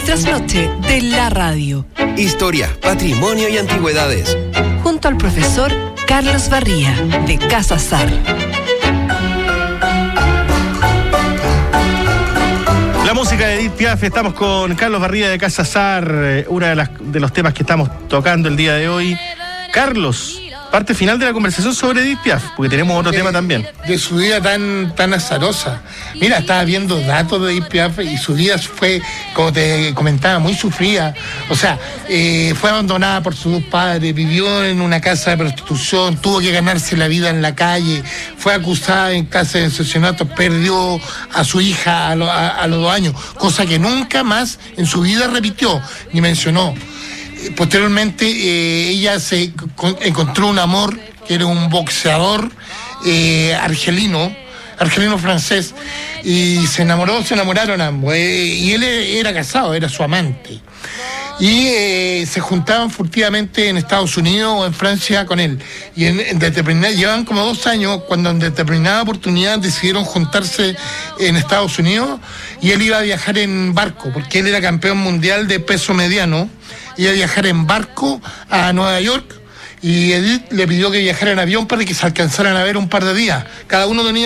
trasnoche de la radio. Historia, patrimonio y antigüedades. Junto al profesor Carlos Barría, de Casa Sar. La música de Edith Piaf. Estamos con Carlos Barría de Casa Sar, uno de los temas que estamos tocando el día de hoy. Carlos, parte final de la conversación sobre Edith Piaf, porque tenemos otro tema también. De su vida tan azarosa. Mira, estaba viendo datos de Edith Piaf y su vida fue, como te comentaba, muy sufrida. O sea, fue abandonada por sus dos padres, vivió en una casa de prostitución, tuvo que ganarse la vida en la calle, fue acusada en casa de asesinato, perdió a su hija a los 2 años, cosa que nunca más en su vida repitió ni mencionó. Posteriormente ella se encontró un amor que era un boxeador argelino-francés, y se enamoraron ambos, y él era casado, era su amante, y se juntaban furtivamente en Estados Unidos o en Francia con él, y llevaban como 2 años cuando en determinada oportunidad decidieron juntarse en Estados Unidos, y él iba a viajar en barco porque él era campeón mundial de peso mediano. Iba a viajar en barco a Nueva York, y Edith le pidió que viajara en avión para que se alcanzaran a ver un par de días. Cada uno tenía